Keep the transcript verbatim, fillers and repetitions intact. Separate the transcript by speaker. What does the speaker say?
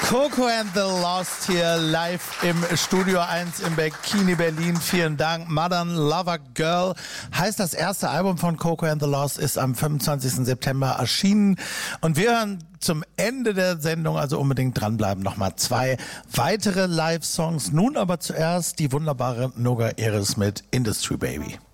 Speaker 1: Coco and the Lost hier live im Studio eins im Bikini Berlin. Vielen Dank. Modern Lover Girl heißt das erste Album von Coco and the Lost, ist am fünfundzwanzigsten September erschienen. Und wir hören zum Ende der Sendung, also unbedingt dranbleiben, nochmal zwei weitere Live-Songs. Nun aber zuerst die wunderbare Noga Eris mit Industry Baby.